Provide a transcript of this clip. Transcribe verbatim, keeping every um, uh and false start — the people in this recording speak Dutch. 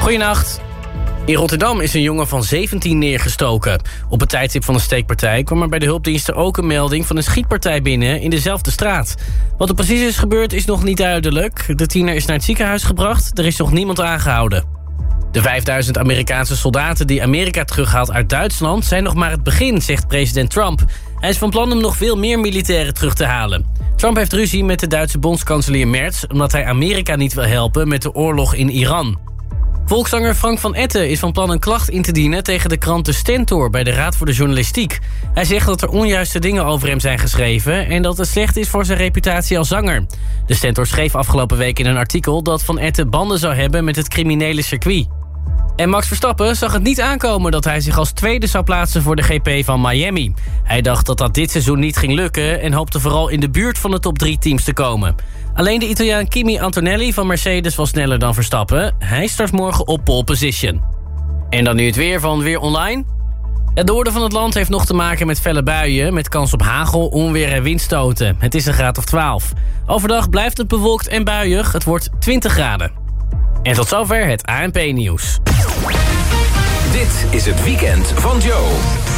Goedenacht. In Rotterdam is een jongen van zeventien neergestoken. Op het tijdstip van een steekpartij kwam er bij de hulpdiensten ook een melding van een schietpartij binnen in dezelfde straat. Wat er precies is gebeurd is nog niet duidelijk. De tiener is naar het ziekenhuis gebracht, er is nog niemand aangehouden. De vijfduizend Amerikaanse soldaten die Amerika terughaalt uit Duitsland zijn nog maar het begin, zegt president Trump. Hij is van plan om nog veel meer militairen terug te halen. Trump heeft ruzie met de Duitse bondskanselier Merz omdat hij Amerika niet wil helpen met de oorlog in Iran. Volkszanger Frank van Etten is van plan een klacht in te dienen tegen de krant De Stentor bij de Raad voor de Journalistiek. Hij zegt dat er onjuiste dingen over hem zijn geschreven en dat het slecht is voor zijn reputatie als zanger. De Stentor schreef afgelopen week in een artikel dat Van Etten banden zou hebben met het criminele circuit. En Max Verstappen zag het niet aankomen dat hij zich als tweede zou plaatsen voor de G P van Miami. Hij dacht dat dat dit seizoen niet ging lukken en hoopte vooral in de buurt van de top drie teams te komen. Alleen de Italiaan Kimi Antonelli van Mercedes was sneller dan Verstappen. Hij start morgen op pole position. En dan nu het weer van Weer Online. Het noorden van het land heeft nog te maken met felle buien met kans op hagel, onweer en windstoten. Het is een graad of twaalf. Overdag blijft het bewolkt en buiig. Het wordt twintig graden. En tot zover het A N P-nieuws. Dit is het weekend van Joe.